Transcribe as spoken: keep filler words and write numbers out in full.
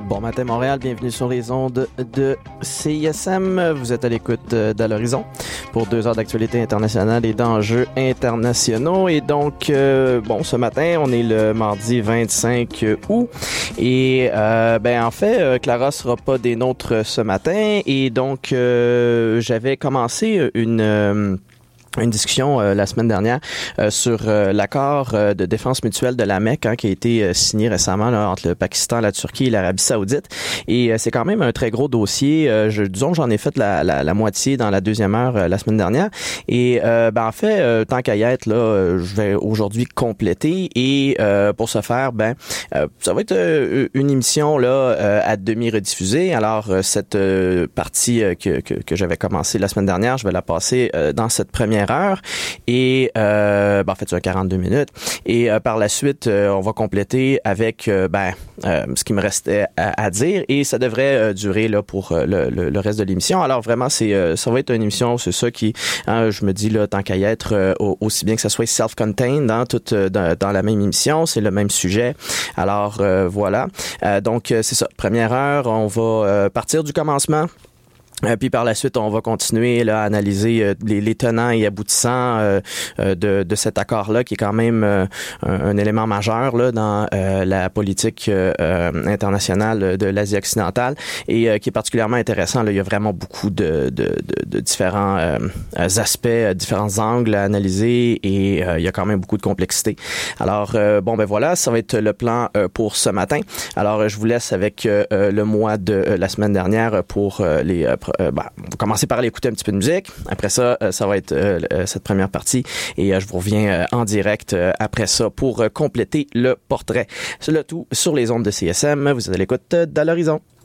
Bon matin Montréal, bienvenue sur les ondes de C I S M. Vous êtes à l'écoute d'À l'horizon pour deux heures d'actualité internationale et d'enjeux internationaux. Et donc, euh, bon, ce matin, on est le mardi vingt-cinq août. Et euh, ben en fait, euh, Clara sera pas des nôtres ce matin. Et donc, euh, j'avais commencé une... Euh, une discussion euh, la semaine dernière euh, sur euh, l'accord euh, de défense mutuelle de la Mecque hein, qui a été euh, signé récemment là, entre le Pakistan, la Turquie et l'Arabie Saoudite. Et euh, c'est quand même un très gros dossier. Euh, je, disons que j'en ai fait la, la, la moitié dans la deuxième heure euh, la semaine dernière. Et euh, ben en fait, euh, tant qu'à y être, là, euh, je vais aujourd'hui compléter. Et euh, pour ce faire, ben euh, ça va être euh, une émission là euh, à demi rediffusée. Alors euh, cette euh, partie euh, que, que, que j'avais commencé la semaine dernière, je vais la passer euh, dans cette première heure et euh, ben, en fait c'est quarante-deux minutes et euh, par la suite euh, on va compléter avec euh, ben euh, ce qui me restait à, à dire et ça devrait euh, durer là pour euh, le, le, le reste de l'émission. Alors vraiment c'est euh, ça va être une émission, c'est ça qui hein, je me dis là tant qu'à y être euh, aussi bien que ça soit self-contained hein, tout euh, dans, dans la même émission, c'est le même sujet. Alors euh, voilà. Euh, donc c'est ça, première heure, on va euh, partir du commencement. Euh, puis par la suite, on va continuer là, à analyser euh, les, les tenants et aboutissants euh, euh, de, de cet accord-là, qui est quand même euh, un, un élément majeur là, dans euh, la politique euh, internationale de l'Asie occidentale et euh, qui est particulièrement intéressant. Là. Il y a vraiment beaucoup de, de, de, de différents euh, aspects, différents angles à analyser et euh, il y a quand même beaucoup de complexité. Alors, euh, bon, ben voilà, ça va être le plan euh, pour ce matin. Alors, je vous laisse avec euh, le mois de euh, la semaine dernière pour euh, les euh, Euh, ben, on va commencer par aller écouter un petit peu de musique. Après ça, euh, ça va être euh, cette première partie et euh, je vous reviens euh, en direct euh, après ça pour euh, compléter le portrait. C'est le tout sur les ondes de C S M. Vous êtes à l'écoute d'À l'horizon.